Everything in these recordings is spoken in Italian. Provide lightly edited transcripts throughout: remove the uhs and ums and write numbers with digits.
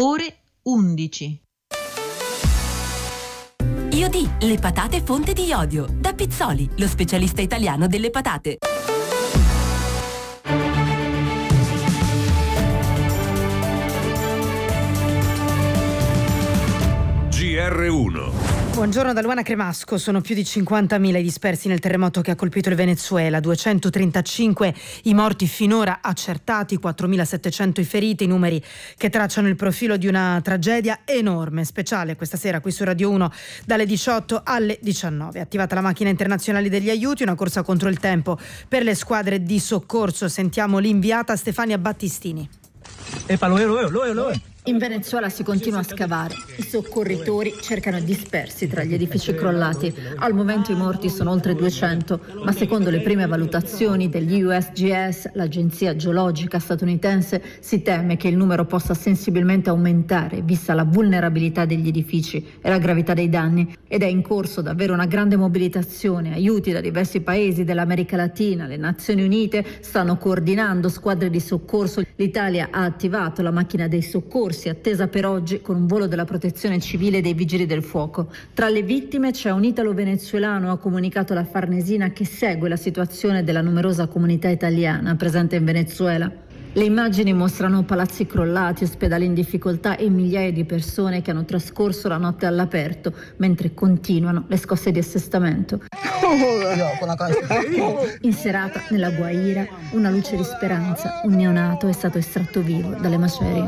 ore 11. Iodi, le patate fonte di iodio. Da Pizzoli, lo specialista italiano delle patate. GR1. Buongiorno da Luana Cremasco. Sono più di 50.000 i dispersi nel terremoto che ha colpito il Venezuela, 235 i morti finora accertati, 4.700 i feriti, numeri che tracciano il profilo di una tragedia enorme. Speciale questa sera qui su Radio 1 dalle 18 alle 19. Attivata la macchina internazionale degli aiuti, una corsa contro il tempo per le squadre di soccorso. Sentiamo l'inviata Stefania Battistini. In Venezuela si continua a scavare. I soccorritori cercano i dispersi tra gli edifici crollati. Al momento i morti sono oltre 200, ma secondo le prime valutazioni degli USGS, l'agenzia geologica statunitense, si teme che il numero possa sensibilmente aumentare, vista la vulnerabilità degli edifici e la gravità dei danni. Ed è in corso davvero una grande mobilitazione. Aiuti da diversi paesi dell'America Latina, le Nazioni Unite stanno coordinando squadre di soccorso. L'Italia ha attivato la macchina dei soccorsi, attesa per oggi con un volo della Protezione Civile e dei Vigili del Fuoco. Tra le vittime c'è un italo-venezuelano, ha comunicato la Farnesina, che segue la situazione della numerosa comunità italiana presente in Venezuela. Le immagini mostrano palazzi crollati, ospedali in difficoltà e migliaia di persone che hanno trascorso la notte all'aperto mentre continuano le scosse di assestamento. In serata, nella Guaira, una luce di speranza. Un neonato è stato estratto vivo dalle macerie.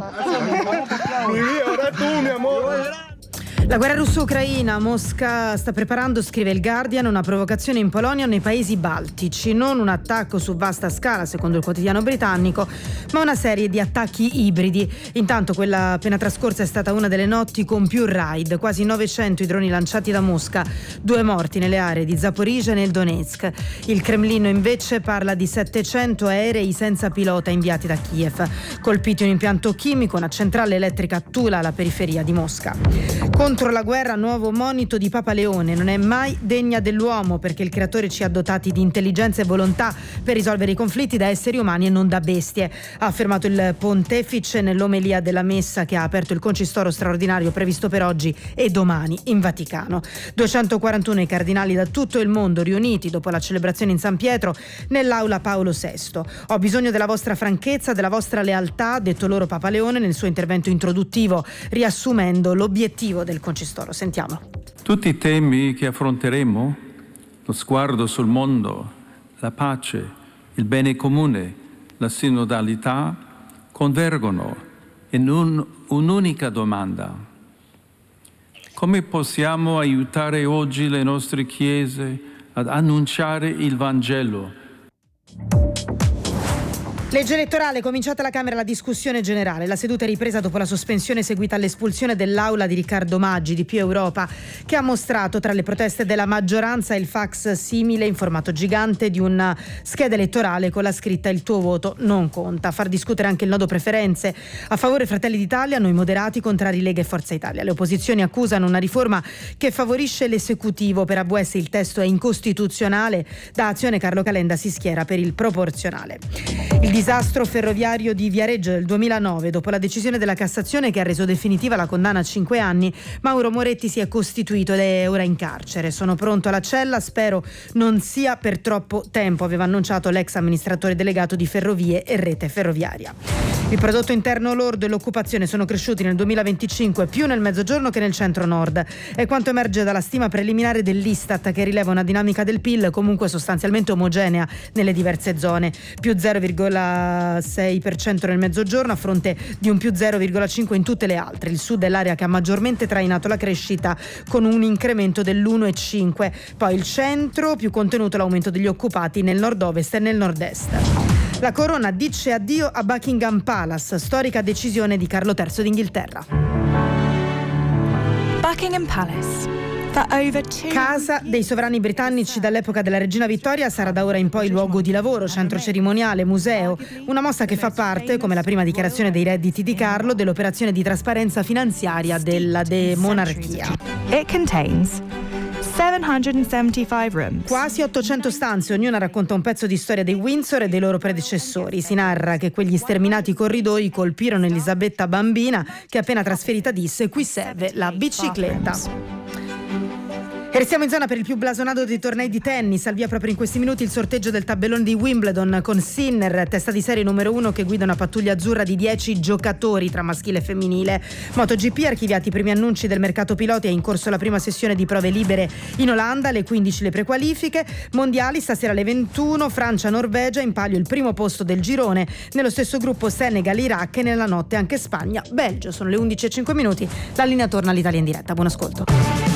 La guerra russo-ucraina, Mosca sta preparando, scrive il Guardian, una provocazione in Polonia o nei paesi baltici. Non un attacco su vasta scala, secondo il quotidiano britannico, ma una serie di attacchi ibridi. Intanto quella appena trascorsa è stata una delle notti con più raid, quasi 900 i droni lanciati da Mosca, 2 morti nelle aree di Zaporizhzhia e nel Donetsk. Il Cremlino invece parla di 700 aerei senza pilota inviati da Kiev. Colpiti un impianto chimico, una centrale elettrica a Tula, alla periferia di Mosca. Contro la guerra, nuovo monito di Papa Leone: non è mai degna dell'uomo, perché il creatore ci ha dotati di intelligenza e volontà per risolvere i conflitti da esseri umani e non da bestie, ha affermato il pontefice nell'omelia della messa che ha aperto il concistoro straordinario previsto per oggi e domani in Vaticano. 241 i cardinali da tutto il mondo riuniti dopo la celebrazione in San Pietro nell'aula Paolo VI. Ho bisogno della vostra franchezza, della vostra lealtà, ha detto loro Papa Leone nel suo intervento introduttivo, riassumendo l'obiettivo del concistoro. Sentiamo. Tutti i temi che affronteremo, lo sguardo sul mondo, la pace, il bene comune, la sinodalità, convergono in un'unica domanda: come possiamo aiutare oggi le nostre chiese ad annunciare il Vangelo? Legge elettorale, cominciata alla Camera la discussione generale. La seduta è ripresa dopo la sospensione seguita all'espulsione dell'aula di Riccardo Maggi di Più Europa, che ha mostrato tra le proteste della maggioranza il fax simile in formato gigante di una scheda elettorale con la scritta "il tuo voto non conta". A far discutere anche il nodo preferenze. A favore Fratelli d'Italia, noi moderati, contrari Lega e Forza Italia. Le opposizioni accusano una riforma che favorisce l'esecutivo. Per AVS il testo è incostituzionale. Da Azione Carlo Calenda si schiera per il proporzionale. Il disastro ferroviario di Viareggio del 2009, dopo la decisione della Cassazione che ha reso definitiva la condanna a 5 anni, Mauro Moretti si è costituito ed è ora in carcere. Sono pronto alla cella, spero non sia per troppo tempo, aveva annunciato l'ex amministratore delegato di Ferrovie e Rete Ferroviaria. Il prodotto interno lordo e l'occupazione sono cresciuti nel 2025 più nel mezzogiorno che nel centro-nord. È quanto emerge dalla stima preliminare dell'Istat, che rileva una dinamica del PIL comunque sostanzialmente omogenea nelle diverse zone. Più 0,6% nel mezzogiorno a fronte di un più 0,5% in tutte le altre. Il sud è l'area che ha maggiormente trainato la crescita con un incremento dell'1,5%. Poi il centro, più contenuto l'aumento degli occupati nel nord-ovest e nel nord-est. La corona dice addio a Buckingham Palace, storica decisione di Carlo III d'Inghilterra. Buckingham Palace. Casa dei sovrani britannici dall'epoca della regina Vittoria sarà da ora in poi luogo di lavoro, centro cerimoniale, museo, una mossa che fa parte, come la prima dichiarazione dei redditi di Carlo, dell'operazione di trasparenza finanziaria della demonarchia. It contains 775 rooms. Quasi 800 stanze, ognuna racconta un pezzo di storia dei Windsor e dei loro predecessori. Si narra che quegli sterminati corridoi colpirono Elisabetta bambina, che appena trasferita disse: qui serve la bicicletta. E restiamo in zona per il più blasonato dei tornei di tennis. Al via proprio in questi minuti il sorteggio del tabellone di Wimbledon, con Sinner, testa di serie numero 1, che guida una pattuglia azzurra di 10 giocatori tra maschile e femminile. MotoGP, archiviati i primi annunci del mercato piloti, è in corso la prima sessione di prove libere in Olanda, alle 15 le prequalifiche. Mondiali, stasera alle 21, Francia-Norvegia, in palio il primo posto del girone. Nello stesso gruppo Senegal-Iraq e nella notte anche Spagna-Belgio. Sono le 11:05. La linea torna all'Italia in diretta. Buon ascolto.